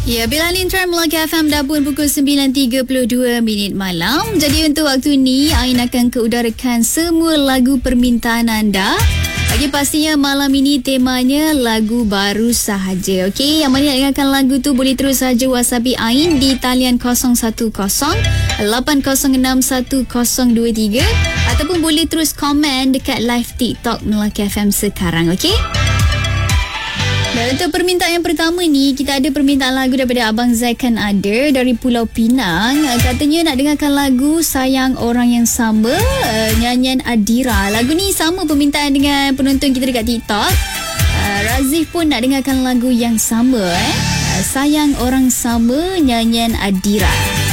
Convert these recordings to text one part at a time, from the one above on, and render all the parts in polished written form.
Ya, Bila Lintran Melaka FM dah pun pukul 9.32 malam. Jadi untuk waktu ni, Ain akan keudarakan semua lagu permintaan anda. Lagi pastinya malam ini temanya lagu baru sahaja. Okey, yang mana nak dengarkan lagu tu boleh terus saja WhatsApp Ain di talian 010-806-1023 ataupun boleh terus komen dekat live TikTok Melaka FM sekarang. Okey? Dan untuk permintaan yang pertama ni, kita ada permintaan lagu daripada Abang Zaikan Ada dari Pulau Pinang. Katanya nak dengarkan lagu Sayang Orang Yang Sama, nyanyian Adira. Lagu ni sama permintaan dengan penonton kita dekat TikTok. Razif pun nak dengarkan lagu yang sama. Sayang Orang Sama, nyanyian Adira.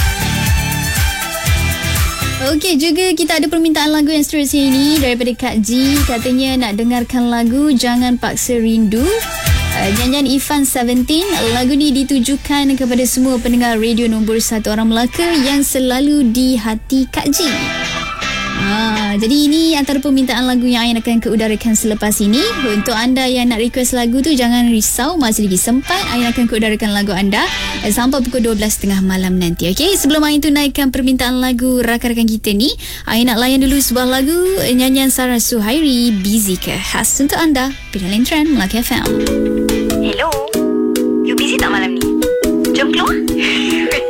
Okey, juga kita ada permintaan lagu yang seterusnya ini daripada Kak Ji. Katanya nak dengarkan lagu Jangan Paksa Rindu, nyanyian Ifan 17. Lagu ni ditujukan kepada semua pendengar radio nombor 1 orang Melaka yang selalu di hati Kak Ji. Jadi ini antara permintaan lagu yang Ain akan keudarakan selepas ini. Untuk anda yang nak request lagu tu, jangan risau, masih lagi sempat. Ain akan keudarakan lagu anda sampai pukul 12.30 malam nanti. Okey, sebelum Ain tunaikan permintaan lagu rakan-rakan kita ni, Ain nak layan dulu sebuah lagu nyanyian Sarah Suhairi, Busy Ke, khas untuk anda. Bila Lintran Melaka FM. Hello, you busy tak malam ni? Jom keluar.